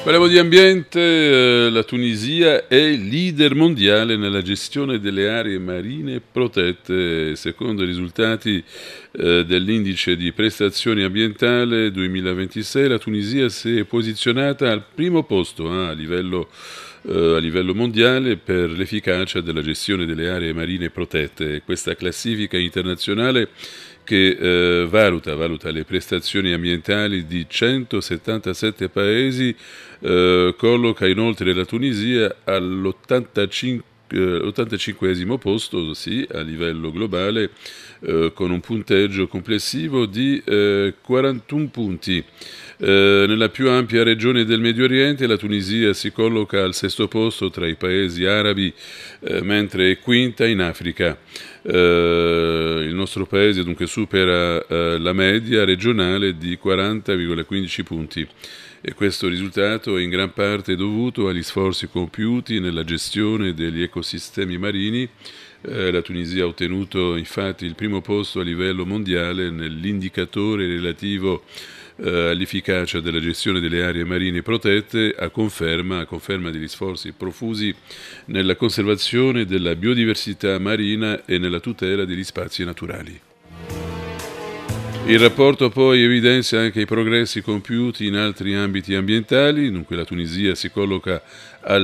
Parliamo di ambiente, la Tunisia è leader mondiale nella gestione delle aree marine protette. Secondo i risultati dell'indice di prestazioni ambientale 2026, la Tunisia si è posizionata al primo posto a livello mondiale per l'efficacia della gestione delle aree marine protette. Questa classifica internazionale che valuta le prestazioni ambientali di 177 paesi, colloca inoltre la Tunisia all'85esimo posto, sì, a livello globale, con un punteggio complessivo di 41 punti. Nella più ampia regione del Medio Oriente la Tunisia si colloca al sesto posto tra i paesi arabi, mentre è quinta in Africa. Il nostro paese dunque supera la media regionale di 40,15 punti e questo risultato è in gran parte dovuto agli sforzi compiuti nella gestione degli ecosistemi marini. La Tunisia ha ottenuto infatti il primo posto a livello mondiale nell'indicatore relativo all'efficacia della gestione delle aree marine protette, a conferma degli sforzi profusi nella conservazione della biodiversità marina e nella tutela degli spazi naturali. Il rapporto poi evidenzia anche i progressi compiuti in altri ambiti ambientali, dunque la Tunisia si colloca al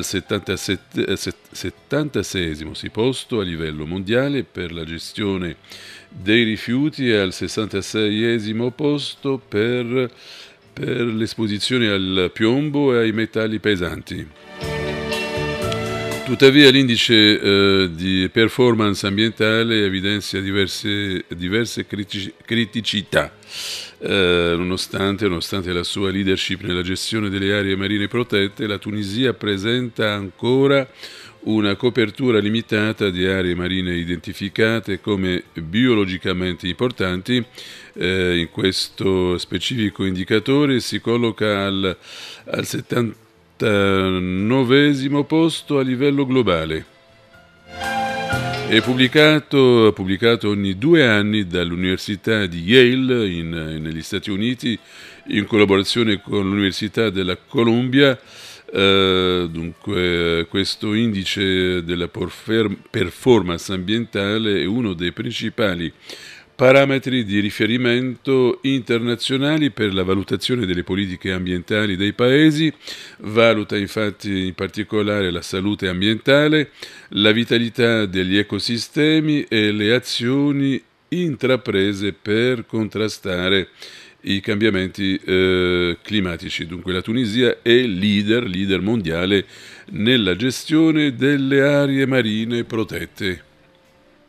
76esimo posto a livello mondiale per la gestione dei rifiuti e al 66esimo posto per l'esposizione al piombo e ai metalli pesanti. Tuttavia l'indice di performance ambientale evidenzia diverse criticità. Nonostante la sua leadership nella gestione delle aree marine protette, la Tunisia presenta ancora una copertura limitata di aree marine identificate come biologicamente importanti. In questo specifico indicatore si colloca al 79esimo posto a livello globale. È pubblicato ogni 2 anni dall'Università di Yale negli Stati Uniti in collaborazione con l'Università della Columbia. Dunque, questo indice della performance ambientale è uno dei principali parametri di riferimento internazionali per la valutazione delle politiche ambientali dei paesi. Valuta infatti in particolare la salute ambientale, la vitalità degli ecosistemi e le azioni intraprese per contrastare i cambiamenti climatici. Dunque la Tunisia è leader mondiale nella gestione delle aree marine protette.